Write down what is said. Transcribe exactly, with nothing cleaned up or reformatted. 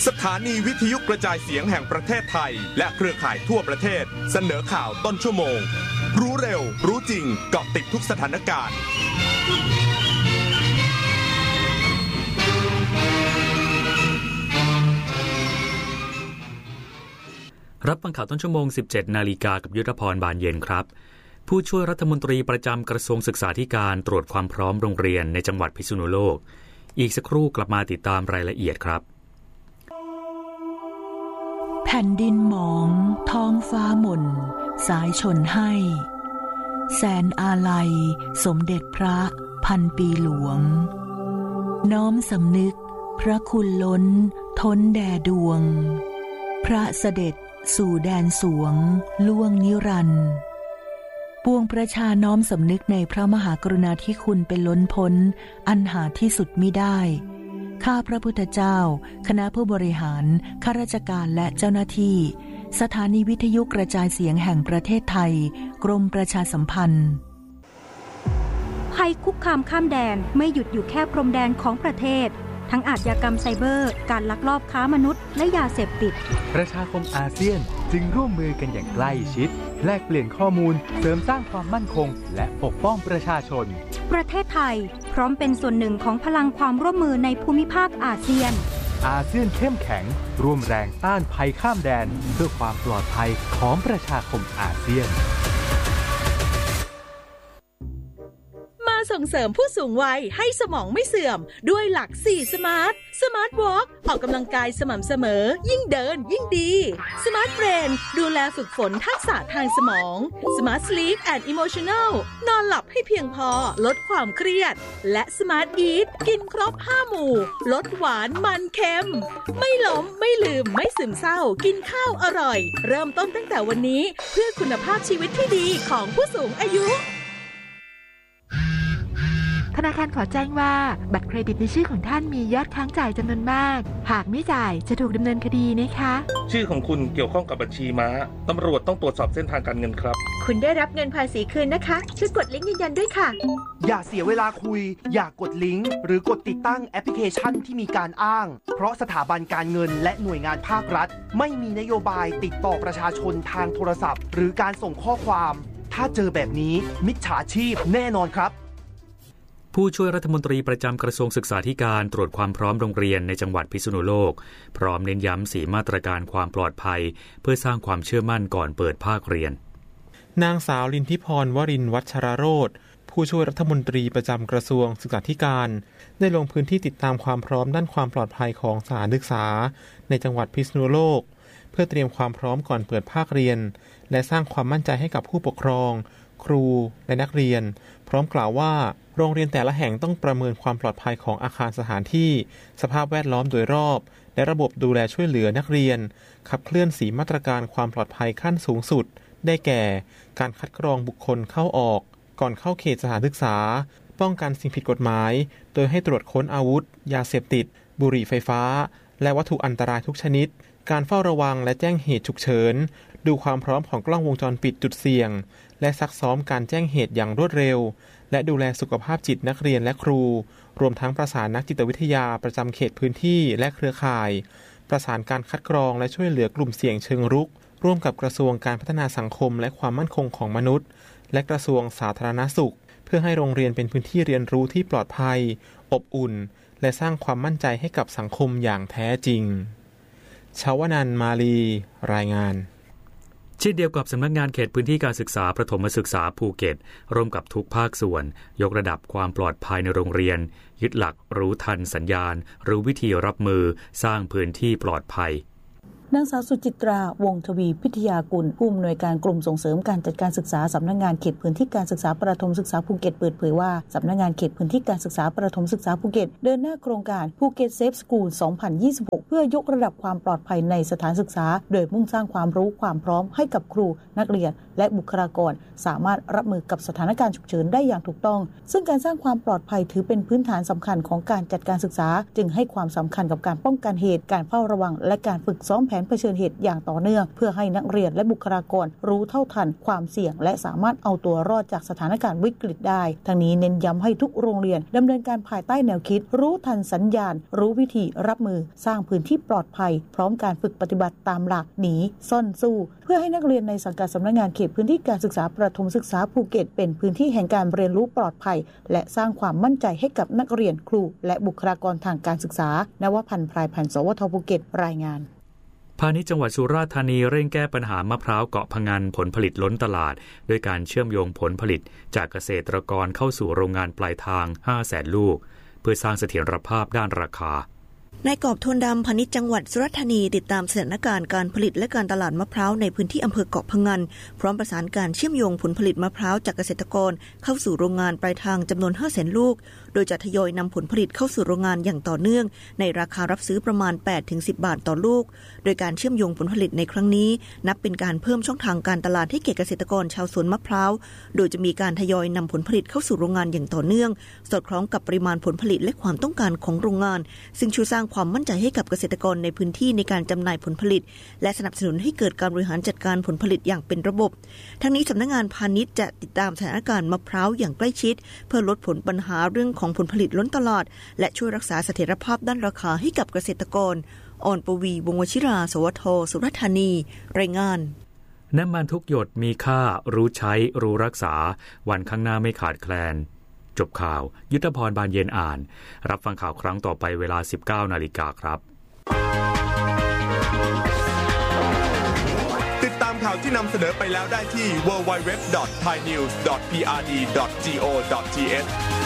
สถานีวิทยุกระจายเสียงแห่งประเทศไทยและเครือข่ายทั่วประเทศเสนอข่าวต้นชั่วโมงรู้เร็วรู้จริงเกาะติดทุกสถานการณ์รับฟังข่าวต้นชั่วโมง สิบเจ็ดนาฬิกากับยุทธพรบานเย็นครับผู้ช่วยรัฐมนตรีประจำกระทรวงศึกษาธิการตรวจความพร้อมโรงเรียนในจังหวัดพิษณุโลกอีกสักครู่กลับมาติดตามรายละเอียดครับแผ่นดินหมองท้องฟ้าหม่นสายชนให้แสนอาลัยสมเด็จพระพันปีหลวงน้อมสำนึกพระคุณล้นท้นแด่ดวงพระเสด็จสู่แดนสวงล่วงนิรันดร์ปวงประชาน้อมสำนึกในพระมหากรุณาธิคุณเป็นล้นพ้นอันหาที่สุดมิได้ข้าพระพุทธเจ้าคณะผู้บริหารข้าราชการและเจ้าหน้าที่สถานีวิทยุกระจายเสียงแห่งประเทศไทยกรมประชาสัมพันธ์ภัยคุกคามข้ามแดนไม่หยุดอยู่แค่พรมแดนของประเทศทั้งอาชญากรรมไซเบอร์การลักลอบค้ามนุษย์และยาเสพติดประชาคมอาเซียนจึงร่วมมือกันอย่างใกล้ชิดแลกเปลี่ยนข้อมูลเสริมสร้างความมั่นคงและปกป้องประชาชนประเทศไทยพร้อมเป็นส่วนหนึ่งของพลังความร่วมมือในภูมิภาคอาเซียนอาเซียนเข้มแข็งร่วมแรงต้านภัยข้ามแดนเพื่อความปลอดภัยของประชาคมอาเซียนส่งเสริมผู้สูงวัยให้สมองไม่เสื่อมด้วยหลักสี่สมาร์ทสมาร์ทวอล์กออกกำลังกายสม่ำเสมอยิ่งเดินยิ่งดีสมาร์ทเบรนดูแลฝึกฝนทักษะทางสมองสมาร์ทสลีปแอนด์อิโมชันแนลนอนหลับให้เพียงพอลดความเครียดและสมาร์ทอีทกินครบห้าหมู่ลดหวานมันเค็มไม่ล้มไม่ลืมไม่ซึมเศร้ากินข้าวอร่อยเริ่มต้นตั้งแต่วันนี้เพื่อคุณภาพชีวิตที่ดีของผู้สูงอายุธนาคารขอแจ้งว่าบัตรเครดิตในชื่อของท่านมียอดค้างจ่ายจำนวนมากหากไม่จ่ายจะถูกดำเนินคดีนะคะชื่อของคุณเกี่ยวข้องกับบัญชีม้าตำรวจต้องตรวจสอบเส้นทางการเงินครับคุณได้รับเงินภาษีคืนนะคะช่วยกดลิงก์ยืนยันด้วยค่ะอย่าเสียเวลาคุยอย่ากดลิงก์หรือกดติดตั้งแอปพลิเคชันที่มีการอ้างเพราะสถาบันการเงินและหน่วยงานภาครัฐไม่มีนโยบายติดต่อประชาชนทางโทรศัพท์หรือการส่งข้อความถ้าเจอแบบนี้มิจฉาชีพแน่นอนครับผู้ช่วยรัฐมนตรีประจำกระทรวงศึกษาธิการตรวจความพร้อมโรงเรียนในจังหวัดพิษณุโลกพร้อมเน้นย้ำสี่มาตรการความปลอดภัยเพื่อสร้างความเชื่อมั่นก่อนเปิดภาคเรียนนางสาวลินทิพรวรินทร์วัชรโรจน์ผู้ช่วยรัฐมนตรีประจำกระทรวงศึกษาธิการได้ลงพื้นที่ติดตามความพร้อมด้านความปลอดภัยของสถานศึกษาในจังหวัดพิษณุโลกเพื่อเตรียมความพร้อมก่อนเปิดภาคเรียนและสร้างความมั่นใจให้กับผู้ปกครองครูและนักเรียนพร้อมกล่าวว่าโรงเรียนแต่ละแห่งต้องประเมินความปลอดภัยของอาคารสถานที่สภาพแวดล้อมโดยรอบและระบบดูแลช่วยเหลือนักเรียนขับเคลื่อนสี่มาตรการความปลอดภัยขั้นสูงสุดได้แก่การคัดกรองบุคคลเข้าออกก่อนเข้าเขตสถานศึกษาป้องกันสิ่งผิดกฎหมายโดยให้ตรวจค้นอาวุธยาเสพติดบุหรี่ไฟฟ้าและวัตถุอันตรายทุกชนิดการเฝ้าระวังและแจ้งเหตุฉุกเฉินดูความพร้อมของกล้องวงจรปิดจุดเสี่ยงและซักซ้อมการแจ้งเหตุอย่างรวดเร็วและดูแลสุขภาพจิตนักเรียนและครูรวมทั้งประสานนักจิตวิทยาประจำเขตพื้นที่และเครือข่ายประสานการคัดกรองและช่วยเหลือกลุ่มเสี่ยงเชิงรุกร่วมกับกระทรวงการพัฒนาสังคมและความมั่นคงของมนุษย์และกระทรวงสาธารณสุขเพื่อให้โรงเรียนเป็นพื้นที่เรียนรู้ที่ปลอดภัยอบอุ่นและสร้างความมั่นใจให้กับสังคมอย่างแท้จริงชวนันท์มาลีรายงานเช่นเดียวกับสำนักงานเขตพื้นที่การศึกษาประถมศึกษาภูเก็ตร่วมกับทุกภาคส่วนยกระดับความปลอดภัยในโรงเรียนยึดหลักรู้ทันสัญญาณรู้วิธีรับมือสร้างพื้นที่ปลอดภัยนางสาวสุจิตราวงศ์ทวีพิทยากุลผู้อำนวยการกลุ่มส่งเสริมการจัดการศึกษาสำนักงานเขตพื้นที่การศึกษาประถมศึกษาภูเก็ตเปิดเผยว่าสำนักงานเขตพื้นที่การศึกษาประถมศึกษาภูเก็ตเดินหน้าโครงการภูเก็ตเซฟสกูลสองพันยี่สิบหกเพื่อยกระดับความปลอดภัยในสถานศึกษาโดยมุ่งสร้างความรู้ความพร้อมให้กับครูนักเรียนและบุคลากรสามารถรับมือกับสถานการณ์ฉุกเฉินได้อย่างถูกต้องซึ่งการสร้างความปลอดภัยถือเป็นพื้นฐานสำคัญของการจัดการศึกษาจึงให้ความสำคัญกับการป้องกันเหตุการเฝ้าระวังและการฝึกซ้อมแผนเผชิญเหตุอย่างต่อเนื่องเพื่อให้นักเรียนและบุคลากรรู้เท่าทันความเสี่ยงและสามารถเอาตัวรอดจากสถานการณ์วิกฤตได้ทั้งนี้เน้นย้ำให้ทุกโรงเรียนดำเนินการภายใต้แนวคิดรู้ทันสัญญาณรู้วิธีรับมือสร้างพื้นนที่ปลอดภัยพร้อมการฝึกปฏิบัติตามหลักหนีซ่อนสู้เพื่อให้นักเรียนในสังกัดสำนักงานเขตพื้นที่การศึกษาประถมศึกษาภูเก็ตเป็นพื้นที่แห่งการเรียนรู้ปลอดภัยและสร้างความมั่นใจให้กับนักเรียนครูและบุคลากรทางการศึกษานวพันธ์พรายพันธ์สวทภูเก็ตรายงานพาณิชย์จังหวัดสุราษฎร์ธานีเร่งแก้ปัญหามะพร้าวเกาะพะงันผลผลิตล้นตลาดด้วยการเชื่อมโยงผลผลิตจากเกษตรกรเข้าสู่โรงงานปลายทาง ห้าแสน ลูกเพื่อสร้างเสถียรภาพด้านราคานายกอบทวนดำพาณิชย์จังหวัดสุราษฎร์ธานีติดตามสถานการณ์การผลิตและการตลาดมะพร้าวในพื้นที่อำเภอเกาะพะงันพร้อมประสานการเชื่อมโยงผลผลิตมะพร้าวจากเกษตรกรเข้าสู่โรงงานปลายทางจำนวน ห้าแสน ลูกโดยจะทยอยนำผลผลิตเข้าสู่โรงงานอย่างต่อเนื่องในราคารับซื้อประมาณ แปดถึงสิบ บาทต่อลูกโดยการเชื่อมโยงผลผลิตในครั้งนี้นับเป็นการเพิ่มช่องทางการตลาดให้แก่เกษตรกรชาวสวนมะพร้าวโดยจะมีการทยอยนำผลผลิตเข้าสู่โรงงานอย่างต่อเนื่องสอดคล้องกับปริมาณผลผลิตและความต้องการของโรงงานซึ่งช่วยสร้างความมั่นใจให้กับเกษตรกรในพื้นที่ในการจำหน่ายผลผลิตและสนับสนุนให้เกิดการบริหารจัดการผลผลิตอย่างเป็นระบบทั้งนี้สำนักงานพาณิชย์จะติดตามสถานการณ์มะพร้าวอย่างใกล้ชิดเพื่อลดผลปัญหาเรื่องของผลผลิตล้นตลาดและช่วยรักษาเสถียรภาพด้านราคาให้กับเกษตรกรอ่อนปวีวงศ์วชิราสวทสุราษฎร์ธานีรายงานน้ำมันทุกหยดมีค่ารู้ใช้รู้รักษาวันข้างหน้าไม่ขาดแคลนจบข่าวยุทธพรบานเย็นอ่านรับฟังข่าวครั้งต่อไปเวลา สิบเก้านาฬิกาครับติดตามข่าวที่นำเสนอไปแล้วได้ที่ ดับเบิลยู ดับเบิลยู ดับเบิลยู ดอท ไทยนิวส์ ดอท พี อาร์ ดี ดอท จี โอ ดอท ที เอช